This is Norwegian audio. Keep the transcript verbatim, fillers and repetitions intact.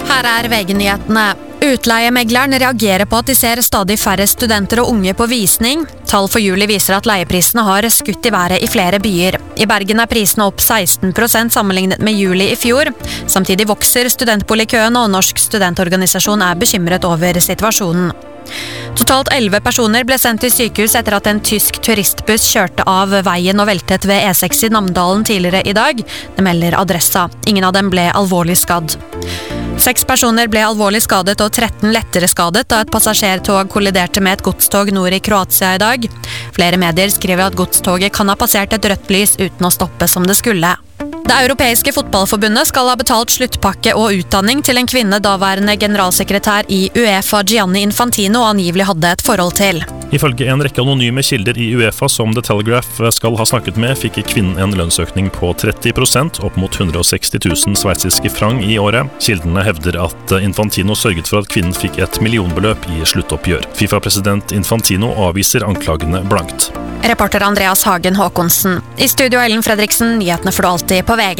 Her er V G-nyhetene. Utleiemegleren reagerer på at de ser stadig færre studenter og unge på visning. Tall for juli viser at leieprisene har skutt i været i flere byer. I Bergen er prisene opp seksten prosent sammenlignet med juli i fjor. Samtidig vokser studentboligkøen, og Norsk studentorganisasjon er bekymret over situasjonen. Totalt elleve personer ble sendt til sykehus etter at en tysk turistbuss kjørte av veien og veltet ved E seks i Namdalen tidligere i dag. Det melder Adressa. Ingen av dem ble alvorlig skadd. Seks personer ble alvorlig skadet og tretten lettere skadet da et passasjertog kolliderte med et godstog nord i Kroatia i dag. Flere medier skriver at godstoget kan ha passert et rødt lys uten å stoppe som det skulle. Det europeiske fotballforbundet skal ha betalt sluttpakke og utdanning til en kvinne daværende generalsekretær i UEFA Gianni Infantino angivelig hadde et forhold til. Ifølge en rekke anonyme kilder i UEFA som The Telegraph skal ha snakket med, fikk kvinnen en lønnsøkning på tretti prosent, opp mot hundre og seksti tusen sveitsiske franc i året. Kildene hevder at Infantino sørget for at kvinnen fikk et millionbeløp i sluttoppgjør. FIFA-president Infantino avviser anklagene blankt. Reporter Andreas Hagen Håkonsen. I studio Ellen Fredriksen, nyhetene får du alltid på V G.